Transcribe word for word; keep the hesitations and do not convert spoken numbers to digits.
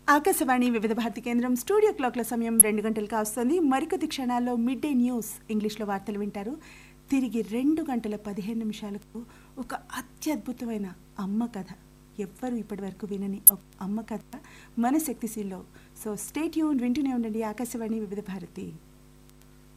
ఆకాశవాణి వివిధ భారతి కేంద్రం స్టూడియో క్లాక్ల సమయం రెండు గంటలు కావస్తుంది. మరికొద్ది క్షణాల్లో మిడ్ డే న్యూస్ ఇంగ్లీష్లో వార్తలు వింటారు. తిరిగి రెండు గంటల పదిహేను నిమిషాలకు ఒక అత్యద్భుతమైన అమ్మ కథ, ఎవ్వరూ ఇప్పటి వరకు వినని ఒక అమ్మ కథ మన శక్తిశీల్లో. సో స్టే ట్యూన్, వింటూనే ఉండండి ఆకాశవాణి వివిధ భారతి.